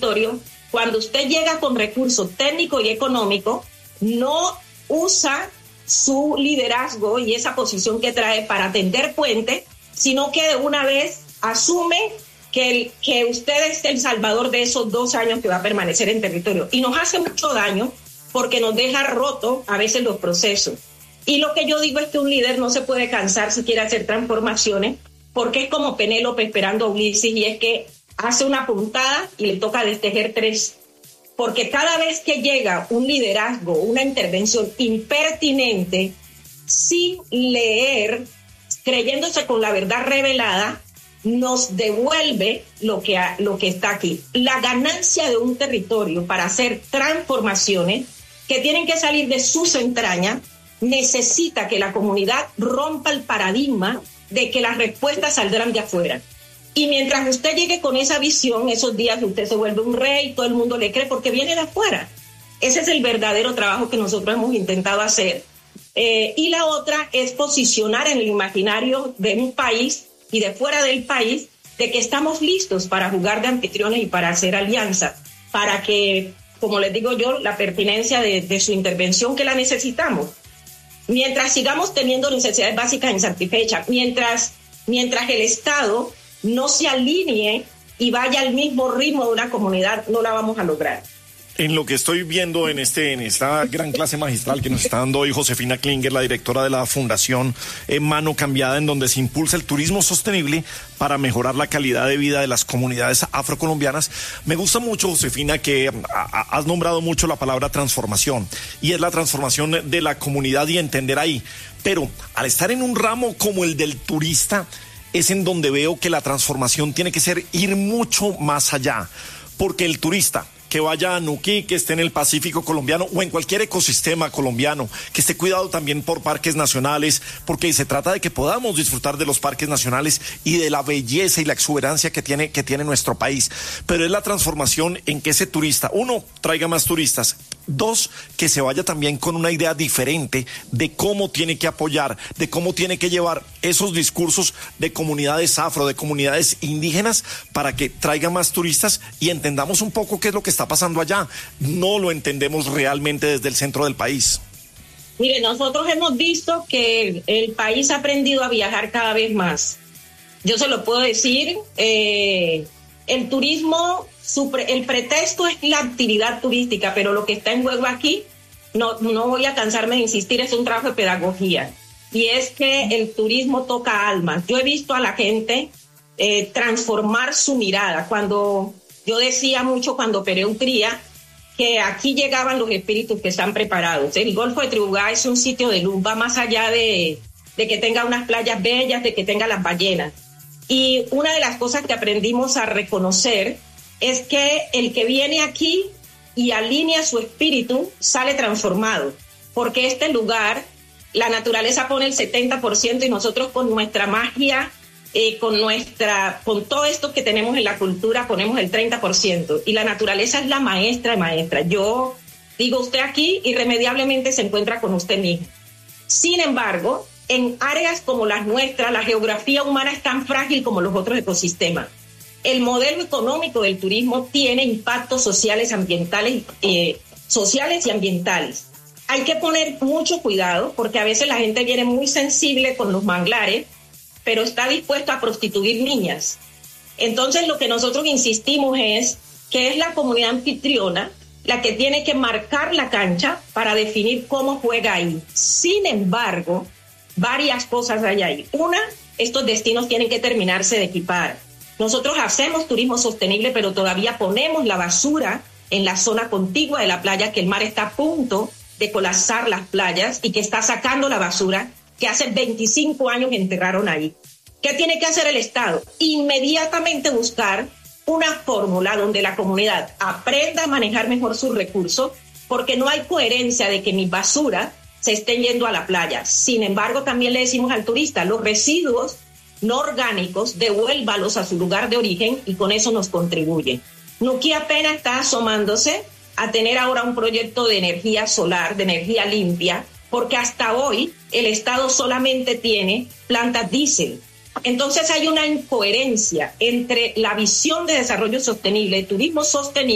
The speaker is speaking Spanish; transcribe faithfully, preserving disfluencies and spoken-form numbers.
territorio, cuando usted llega con recursos técnicos y económicos, no usa su liderazgo y esa posición que trae para tender puentes, sino que de una vez asume que, el, que usted es el salvador de esos dos años que va a permanecer en territorio. Y nos hace mucho daño porque nos deja roto a veces los procesos. Y lo que yo digo es que un líder no se puede cansar si quiere hacer transformaciones, porque es como Penélope esperando a Ulises, y es que hace una puntada y le toca destejer tres. Porque cada vez que llega un liderazgo, una intervención impertinente, sin leer, creyéndose con la verdad revelada, nos devuelve lo que, ha, lo que está aquí. La ganancia de un territorio para hacer transformaciones que tienen que salir de sus entrañas necesita que la comunidad rompa el paradigma de que las respuestas saldrán de afuera. Y mientras usted llegue con esa visión, esos días usted se vuelve un rey, todo el mundo le cree porque viene de afuera. Ese es el verdadero trabajo que nosotros hemos intentado hacer. Eh, y la otra es posicionar en el imaginario de un país y de fuera del país de que estamos listos para jugar de anfitriones y para hacer alianzas, para que, como les digo yo, la pertinencia de, de su intervención que la necesitamos. Mientras sigamos teniendo necesidades básicas insatisfechas, mientras, mientras el Estado no se alinee y vaya al mismo ritmo de una comunidad, no la vamos a lograr. En lo que estoy viendo en este en esta gran clase magistral que nos está dando hoy Josefina Klinger, la directora de la Fundación eh, Mano Cambiada, en donde se impulsa el turismo sostenible para mejorar la calidad de vida de las comunidades afrocolombianas. Me gusta mucho, Josefina, que a, has nombrado mucho la palabra transformación, y es la transformación de la comunidad y entender ahí. Pero al estar en un ramo como el del turista, es en donde veo que la transformación tiene que ser ir mucho más allá, porque el turista que vaya a Nuquí, que esté en el Pacífico colombiano o en cualquier ecosistema colombiano, que esté cuidado también por parques nacionales, porque se trata de que podamos disfrutar de los parques nacionales y de la belleza y la exuberancia que tiene, que tiene nuestro país. Pero es la transformación en que ese turista, uno, traiga más turistas, dos, que se vaya también con una idea diferente de cómo tiene que apoyar, de cómo tiene que llevar esos discursos de comunidades afro, de comunidades indígenas, para que traiga más turistas y entendamos un poco qué es lo que está pasando allá. No lo entendemos realmente desde el centro del país. Mire, nosotros hemos visto que el país ha aprendido a viajar cada vez más. Yo se lo puedo decir, eh, el turismo, su pre, el pretexto es la actividad turística, pero lo que está en juego aquí, no, no voy a cansarme de insistir, es un trabajo de pedagogía. Y es que el turismo toca almas. Yo he visto a la gente eh, transformar su mirada. Cuando yo decía mucho cuando operé Utría, que aquí llegaban los espíritus que están preparados. El Golfo de Tribugá es un sitio de luz, va más allá de, de que tenga unas playas bellas, de que tenga las ballenas. Y una de las cosas que aprendimos a reconocer es que el que viene aquí y alinea su espíritu sale transformado, porque este lugar, la naturaleza pone el setenta por ciento y nosotros con nuestra magia, eh, con nuestra, con todo esto que tenemos en la cultura ponemos el treinta por ciento, y la naturaleza es la maestra de maestras. Yo digo, usted aquí irremediablemente se encuentra con usted mismo. Sin embargo, en áreas como las nuestras, la geografía humana es tan frágil como los otros ecosistemas. El modelo económico del turismo tiene impactos sociales, ambientales, eh, sociales y ambientales. Hay que poner mucho cuidado porque a veces la gente viene muy sensible con los manglares, pero está dispuesto a prostituir niñas. Entonces lo que nosotros insistimos es que es la comunidad anfitriona la que tiene que marcar la cancha para definir cómo juega ahí. Sin embargo, varias cosas hay ahí. Una, estos destinos tienen que terminarse de equipar. Nosotros hacemos turismo sostenible, pero todavía ponemos la basura en la zona contigua de la playa, que el mar está a punto de colapsar las playas y que está sacando la basura que hace veinticinco años enterraron ahí. ¿Qué tiene que hacer el Estado? Inmediatamente buscar una fórmula donde la comunidad aprenda a manejar mejor sus recursos, porque no hay coherencia de que mi basura se estén yendo a la playa. Sin embargo, también le decimos al turista, los residuos no orgánicos, devuélvalos a su lugar de origen, y con eso nos contribuye. Nuquí apenas está asomándose a tener ahora un proyecto de energía solar, de energía limpia, porque hasta hoy el Estado solamente tiene plantas diésel. Entonces hay una incoherencia entre la visión de desarrollo sostenible, turismo sostenible,